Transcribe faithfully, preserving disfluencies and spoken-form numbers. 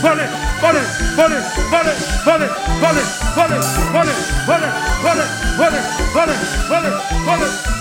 volley, volley, volley, volley, volley, volley, volley, volley, volley, volley, volley, volley, volley, volley.